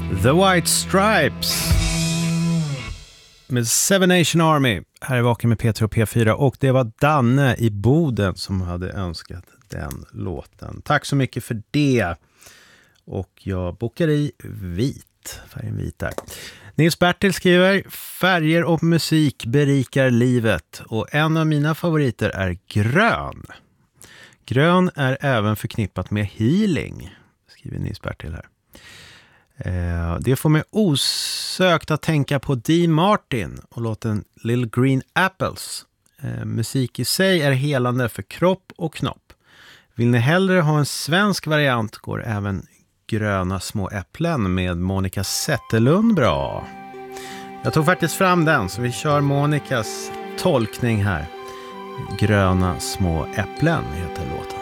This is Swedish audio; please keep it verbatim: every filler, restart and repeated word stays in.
The White Stripes med Seven Nation Army. Här är Vaken med P tre och P fyra, och det var Danne i Boden som hade önskat den låten. Tack så mycket för det. Och jag bokar i vit, färgen vit där. Nils Bertil skriver: färger och musik berikar livet, och en av mina favoriter är grön. Grön är även förknippat med healing, skriver Nils Bertil här. Det får mig osökt att tänka på Dean Martin och låten Little Green Apples. Musik i sig är helande för kropp och knopp. Vill ni hellre ha en svensk variant går även Gröna små äpplen med Monica Zetterlund bra. Jag tog faktiskt fram den, så vi kör Monicas tolkning här. Gröna små äpplen heter låten.